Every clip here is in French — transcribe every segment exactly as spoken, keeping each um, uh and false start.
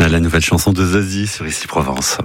Voilà la nouvelle chanson de Zazie sur Ici Provence.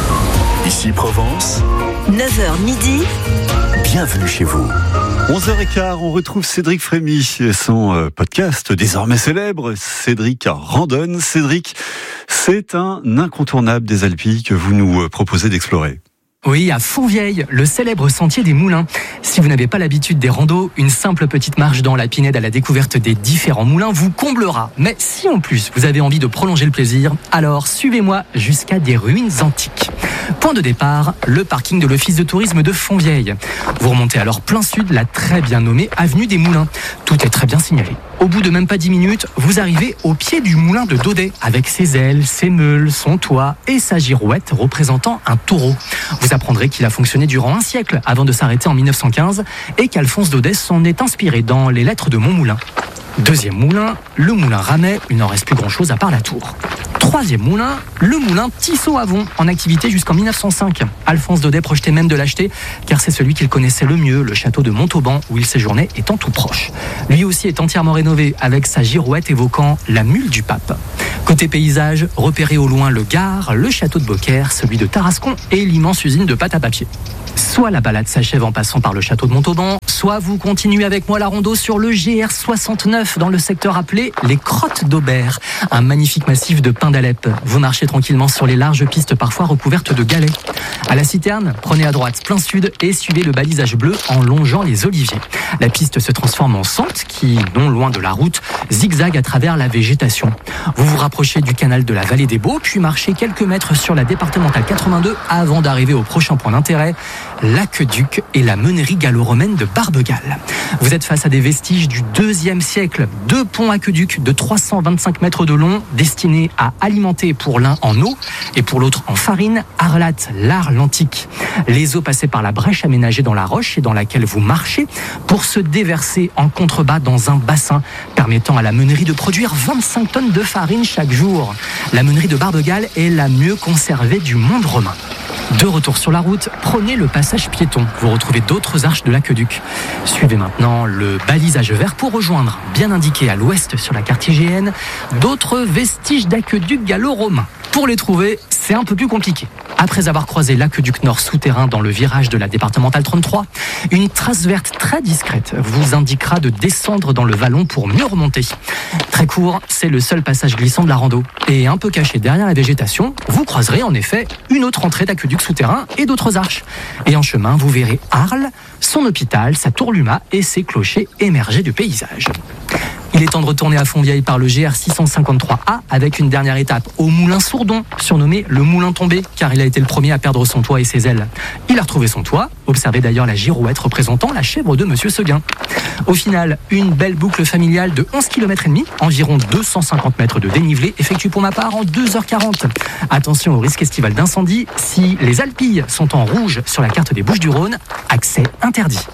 Ici Provence, neuf heures midi. Bienvenue chez vous. onze heures quinze, on retrouve Cédric Frémy et son podcast désormais célèbre, Cédric Randonne. Cédric, c'est un incontournable des Alpilles que vous nous proposez d'explorer. Oui, à Fontvieille, le célèbre sentier des Moulins. Si vous n'avez pas l'habitude des randos, une simple petite marche dans la pinède à la découverte des différents moulins vous comblera. Mais si en plus vous avez envie de prolonger le plaisir, alors suivez-moi jusqu'à des ruines antiques. Point de départ, le parking de l'office de tourisme de Fontvieille. Vous remontez alors plein sud la très bien nommée avenue des Moulins. Tout est très bien signalé. Au bout de même pas dix minutes, vous arrivez au pied du moulin de Daudet, avec ses ailes, ses meules, son toit et sa girouette représentant un taureau. Vous apprendrez qu'il a fonctionné durant un siècle avant de s'arrêter en mille neuf cent quinze et qu'Alphonse Daudet s'en est inspiré dans les lettres de Montmoulin. Deuxième moulin, le moulin Ramet, il n'en reste plus grand-chose à part la tour. Troisième moulin, le moulin Tissot-Avon, en activité jusqu'en mille neuf cent cinq. Alphonse Daudet projetait même de l'acheter, car c'est celui qu'il connaissait le mieux, le château de Montauban, où il séjournait étant tout proche. Lui aussi est entièrement rénové, avec sa girouette évoquant la mule du pape. Côté paysage, repérez au loin le Gard, le château de Beaucaire, celui de Tarascon et l'immense usine de pâte à papier. Soit la balade s'achève en passant par le château de Montauban, soit vous continuez avec moi la rando sur le G R soixante-neuf dans le secteur appelé les Crottes d'Aubert, un magnifique massif de pins d'Alep. Vous marchez tranquillement sur les larges pistes parfois recouvertes de galets. À la Citerne, prenez à droite plein sud et suivez le balisage bleu en longeant les oliviers. La piste se transforme en sente qui, non loin de la route, zigzague à travers la végétation. Vous vous rapprochez du canal de la Vallée des Baux, puis marchez quelques mètres sur la départementale quatre-vingt-deux avant d'arriver au prochain point d'intérêt, l'aqueduc et la meunerie gallo-romaine de Barbegal. Vous êtes face à des vestiges du deuxième siècle. Deux ponts aqueducs de trois cent vingt-cinq mètres de long, destinés à alimenter pour l'un en eau et pour l'autre en farine, Arlat, l'Arles antique. Les eaux passaient par la brèche aménagée dans la roche et dans laquelle vous marchez pour se déverser en contrebas dans un bassin permettant à la meunerie de produire vingt-cinq tonnes de farine chaque jour. La meunerie de Barbegal est la mieux conservée du monde romain. De retour sur la route, prenez le passage piéton. Vous retrouvez d'autres arches de l'aqueduc. Suivez maintenant le balisage vert pour rejoindre, bien indiqué à l'ouest sur la carte I G N, d'autres vestiges d'aqueduc gallo-romain. Pour les trouver, c'est un peu plus compliqué. Après avoir croisé l'aqueduc nord souterrain dans le virage de la départementale trente-trois, une trace verte très discrète vous indiquera de descendre dans le vallon pour mieux remonter. Très court, c'est le seul passage glissant de la rando. Et un peu caché derrière la végétation, vous croiserez en effet une autre entrée d'aqueduc souterrain et d'autres arches. Et en chemin, vous verrez Arles, son hôpital, sa tour Luma et ses clochers émerger du paysage. Il est temps de retourner à Fontvieille par le G R six cent cinquante-trois A avec une dernière étape au moulin Sourdon, surnommé le moulin tombé, car il a été le premier à perdre son toit et ses ailes. Il a retrouvé son toit, observez d'ailleurs la girouette représentant la chèvre de Monsieur Seguin. Au final, une belle boucle familiale de onze kilomètres et demi, environ deux cent cinquante mètres de dénivelé, effectuée pour ma part en deux heures quarante. Attention au risque estival d'incendie, si les Alpilles sont en rouge sur la carte des Bouches-du-Rhône, accès interdit.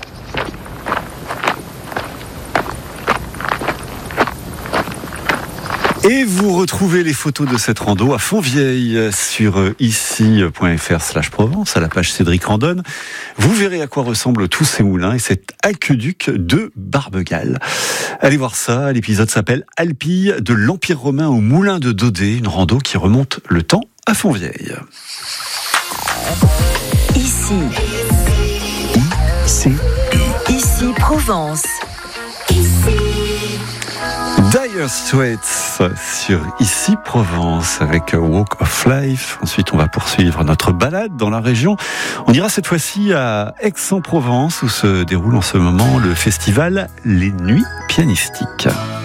Et vous retrouvez les photos de cette rando à Fontvieille sur ici.fr slash Provence, à la page Cédric Randonne. Vous verrez à quoi ressemblent tous ces moulins et cet aqueduc de Barbegal. Allez voir ça, l'épisode s'appelle Alpilles de l'Empire romain au moulin de Daudet, une rando qui remonte le temps à Fontvieille. Ici. Ici. Ici Provence. Dire Straits sur Ici Provence avec Walk of Life. Ensuite, on va poursuivre notre balade dans la région. On ira cette fois-ci à Aix-en-Provence où se déroule en ce moment le festival Les Nuits Pianistiques.